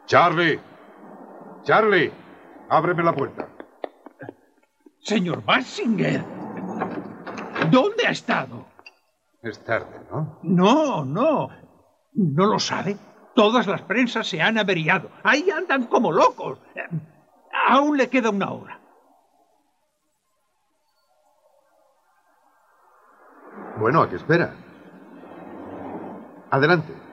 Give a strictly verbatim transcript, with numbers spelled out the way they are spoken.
Charlie. Charlie, ábreme la puerta. Señor Basinger, ¿dónde ha estado? Es tarde, ¿no? No, no. ¿No lo sabe? Todas las prensas se han averiado. Ahí andan como locos. Aún le queda una hora. Bueno, ¿a qué espera? Adelante.